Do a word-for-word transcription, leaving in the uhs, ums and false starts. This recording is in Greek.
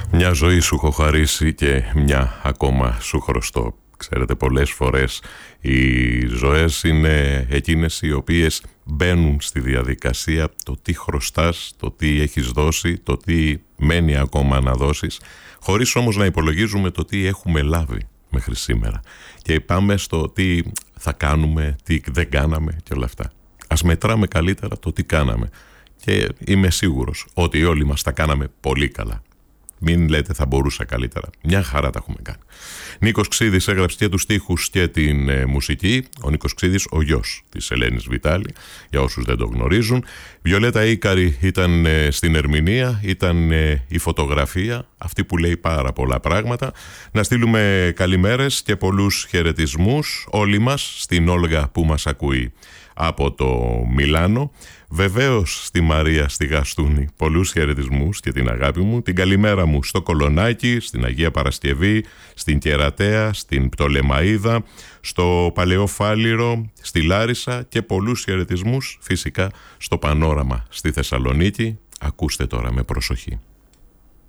Μια ζωή σου έχω χαρίσει και μια ακόμα σου χρωστώ. Ξέρετε, πολλές φορές οι ζωές είναι εκείνες οι οποίες μπαίνουν στη διαδικασία το τι χρωστάς, το τι έχεις δώσει, το τι μένει ακόμα να δώσεις, χωρίς όμως να υπολογίζουμε το τι έχουμε λάβει μέχρι σήμερα. Και πάμε στο τι θα κάνουμε, τι δεν κάναμε και όλα αυτά. Ας μετράμε καλύτερα το τι κάναμε. Και είμαι σίγουρος ότι όλοι μας τα κάναμε πολύ καλά. Μην λέτε θα μπορούσα καλύτερα. Μια χαρά τα έχουμε κάνει. Νίκος Ξίδης έγραψε και τους στίχους και την ε, μουσική. Ο Νίκος Ξίδης, ο γιος της Ελένης Βιτάλη, για όσους δεν το γνωρίζουν. Βιολέτα Ίκαρη ήταν ε, στην ερμηνεία, ήταν ε, η φωτογραφία, αυτή που λέει πάρα πολλά πράγματα. Να στείλουμε καλημέρες και πολλούς χαιρετισμούς όλοι μας στην Όλγα που μας ακούει από το Μιλάνο. Βεβαίως στη Μαρία στη Γαστούνη, πολλούς χαιρετισμούς και την αγάπη μου. Την καλημέρα μου στο Κολονάκι, στην Αγία Παρασκευή, στην Κερατέα, στην Πτολεμαΐδα, στο Παλαιό Φάληρο, στη Λάρισα και πολλούς χαιρετισμούς φυσικά στο Πανόραμα στη Θεσσαλονίκη. Ακούστε τώρα με προσοχή.